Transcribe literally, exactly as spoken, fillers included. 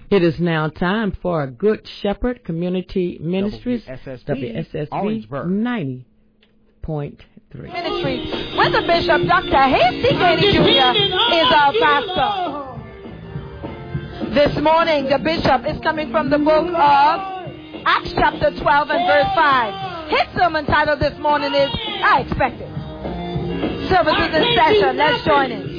It is now time for Good Shepherd Community Ministries, W S S B ninety point three. Ministries, with the Bishop, Doctor Hasty Katie Junior is our pastor. This morning, the Bishop is coming from the book of Acts chapter twelve and verse five. His sermon title this morning is, I Expect It. Services in session. Let's join in.